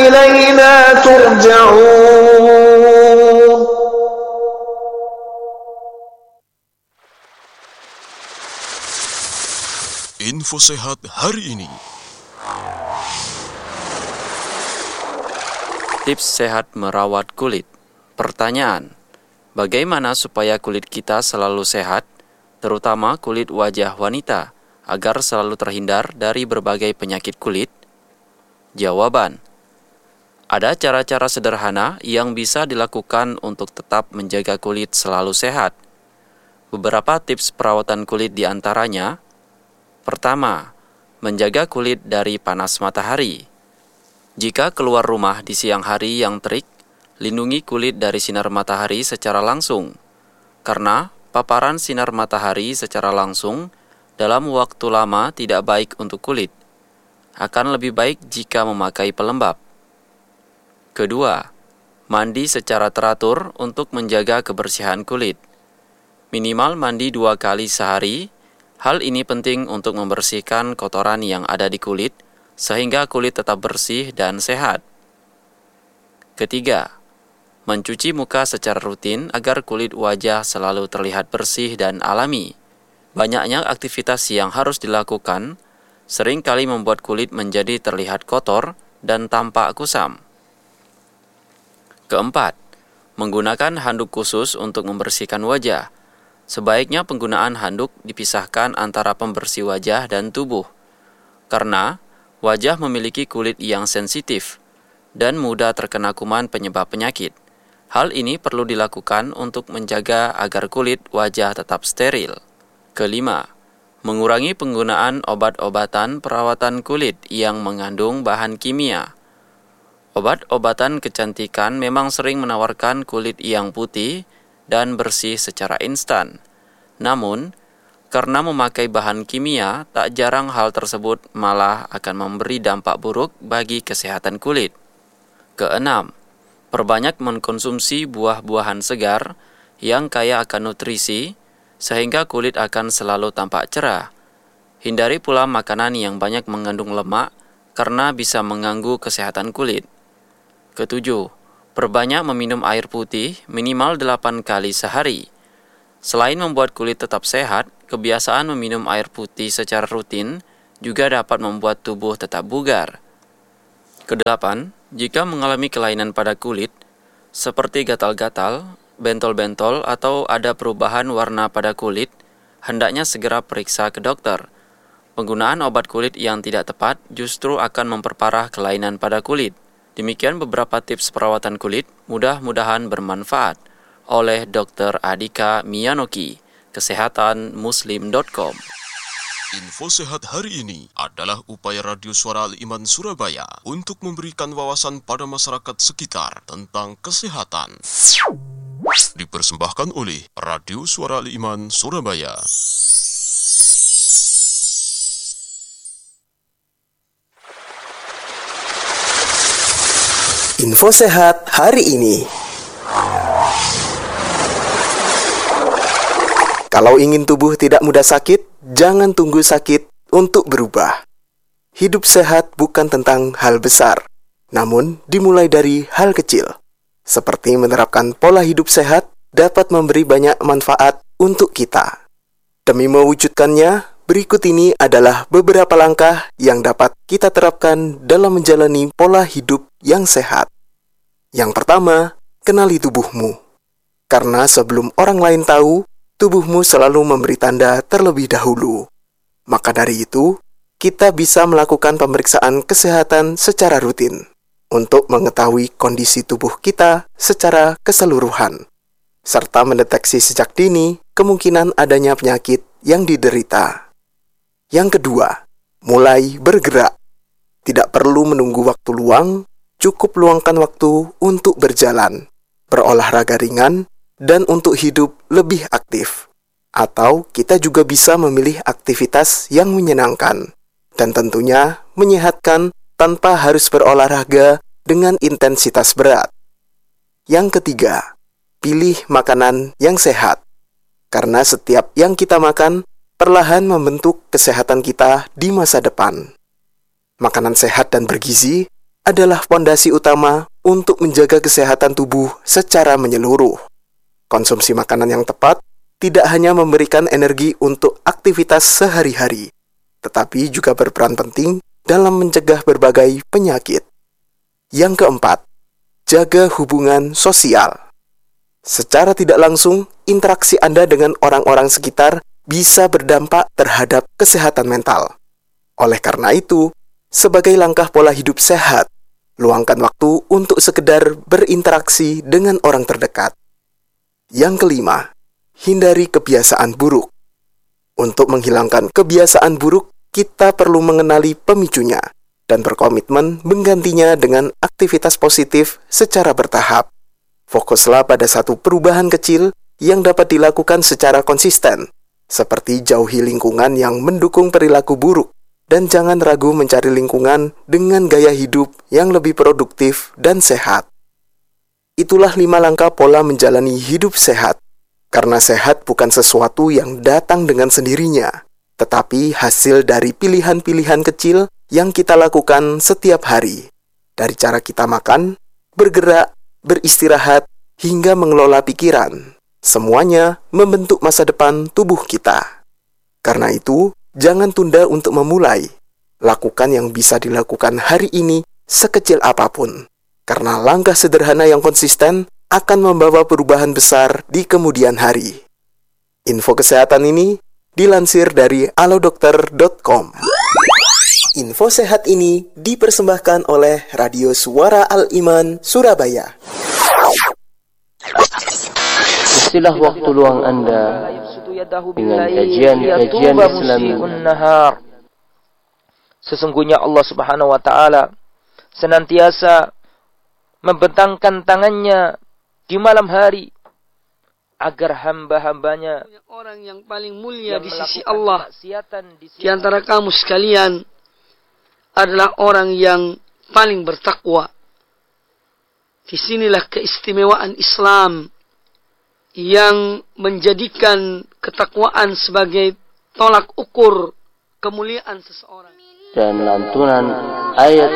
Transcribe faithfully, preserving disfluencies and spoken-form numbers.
إلينا ترجعون. Info sehat hari ini. Tips sehat merawat kulit. Pertanyaan: bagaimana supaya kulit kita selalu sehat, terutama kulit wajah wanita, agar selalu terhindar dari berbagai penyakit kulit? Jawaban: ada cara-cara sederhana yang bisa dilakukan untuk tetap menjaga kulit selalu sehat. Beberapa tips perawatan kulit diantaranya: pertama, menjaga kulit dari panas matahari. Jika keluar rumah di siang hari yang terik, lindungi kulit dari sinar matahari secara langsung, karena paparan sinar matahari secara langsung dalam waktu lama tidak baik untuk kulit. Akan lebih baik jika memakai pelembab. Kedua, mandi secara teratur untuk menjaga kebersihan kulit. Minimal mandi dua kali sehari. Hal ini penting untuk membersihkan kotoran yang ada di kulit, sehingga kulit tetap bersih dan sehat. Ketiga, mencuci muka secara rutin agar kulit wajah selalu terlihat bersih dan alami. Banyaknya aktivitas yang harus dilakukan seringkali membuat kulit menjadi terlihat kotor dan tampak kusam. Keempat, menggunakan handuk khusus untuk membersihkan wajah. Sebaiknya penggunaan handuk dipisahkan antara pembersih wajah dan tubuh, karena wajah memiliki kulit yang sensitif dan mudah terkena kuman penyebab penyakit. Hal ini perlu dilakukan untuk menjaga agar kulit wajah tetap steril. Kelima, mengurangi penggunaan obat-obatan perawatan kulit yang mengandung bahan kimia. Obat-obatan kecantikan memang sering menawarkan kulit yang putih dan bersih secara instan. Namun, karena memakai bahan kimia, tak jarang hal tersebut malah akan memberi dampak buruk bagi kesehatan kulit. Keenam, perbanyak mengkonsumsi buah-buahan segar yang kaya akan nutrisi, sehingga kulit akan selalu tampak cerah. Hindari pula makanan yang banyak mengandung lemak, karena bisa mengganggu kesehatan kulit. Ketujuh, perbanyak meminum air putih minimal delapan kali sehari. Selain membuat kulit tetap sehat, kebiasaan meminum air putih secara rutin juga dapat membuat tubuh tetap bugar. Kedelapan, jika mengalami kelainan pada kulit, seperti gatal-gatal, bentol-bentol, atau ada perubahan warna pada kulit, hendaknya segera periksa ke dokter. Penggunaan obat kulit yang tidak tepat justru akan memperparah kelainan pada kulit. Demikian beberapa tips perawatan kulit, mudah-mudahan bermanfaat, oleh dokter Adika Miyanoki, kesehatan muslim dot com. Info sehat hari ini adalah upaya Radio Suara Al-Iman Surabaya untuk memberikan wawasan pada masyarakat sekitar tentang kesehatan. Dipersembahkan oleh Radio Suara Al-Iman Surabaya. Info sehat hari ini. Kalau ingin tubuh tidak mudah sakit, jangan tunggu sakit untuk berubah. Hidup sehat bukan tentang hal besar, namun dimulai dari hal kecil. Seperti menerapkan pola hidup sehat dapat memberi banyak manfaat untuk kita. Demi mewujudkannya, berikut ini adalah beberapa langkah yang dapat kita terapkan dalam menjalani pola hidup yang sehat. Yang pertama, kenali tubuhmu. Karena sebelum orang lain tahu, tubuhmu selalu memberi tanda terlebih dahulu. Maka dari itu, kita bisa melakukan pemeriksaan kesehatan secara rutin untuk mengetahui kondisi tubuh kita secara keseluruhan, serta mendeteksi sejak dini kemungkinan adanya penyakit yang diderita. Yang kedua, mulai bergerak. Tidak perlu menunggu waktu luang, cukup luangkan waktu untuk berjalan, berolahraga ringan, dan untuk hidup lebih aktif. Atau kita juga bisa memilih aktivitas yang menyenangkan, dan tentunya menyehatkan tanpa harus berolahraga dengan intensitas berat. Yang ketiga, pilih makanan yang sehat. Karena setiap yang kita makan perlahan membentuk kesehatan kita di masa depan. Makanan sehat dan bergizi adalah fondasi utama untuk menjaga kesehatan tubuh secara menyeluruh. Konsumsi makanan yang tepat tidak hanya memberikan energi untuk aktivitas sehari-hari, tetapi juga berperan penting dalam mencegah berbagai penyakit. Yang keempat, jaga hubungan sosial. Secara tidak langsung, interaksi Anda dengan orang-orang sekitar bisa berdampak terhadap kesehatan mental. Oleh karena itu, sebagai langkah pola hidup sehat, luangkan waktu untuk sekedar berinteraksi dengan orang terdekat. Yang kelima, hindari kebiasaan buruk. Untuk menghilangkan kebiasaan buruk, kita perlu mengenali pemicunya dan berkomitmen menggantinya dengan aktivitas positif secara bertahap. Fokuslah pada satu perubahan kecil yang dapat dilakukan secara konsisten, seperti jauhi lingkungan yang mendukung perilaku buruk, dan jangan ragu mencari lingkungan dengan gaya hidup yang lebih produktif dan sehat. Itulah lima langkah pola menjalani hidup sehat, karena sehat bukan sesuatu yang datang dengan sendirinya, tetapi hasil dari pilihan-pilihan kecil yang kita lakukan setiap hari. Dari cara kita makan, bergerak, beristirahat, hingga mengelola pikiran. Semuanya membentuk masa depan tubuh kita. Karena itu, jangan tunda untuk memulai. Lakukan yang bisa dilakukan hari ini sekecil apapun. Karena langkah sederhana yang konsisten akan membawa perubahan besar di kemudian hari. Info kesehatan ini dilansir dari alodokter dot com. Info sehat ini dipersembahkan oleh Radio Suara Al-Iman Surabaya. Istilah waktu luang Anda dengan kajian-kajian Islami. Sesungguhnya Allah Subhanahu wa taala senantiasa membentangkan tangannya di malam hari agar hamba-hambanya, orang yang paling mulia di sisi Allah di antara kamu sekalian adalah orang yang paling bertakwa. Disinilah keistimewaan Islam yang menjadikan ketakwaan sebagai tolak ukur kemuliaan seseorang. Dan lantunan ayat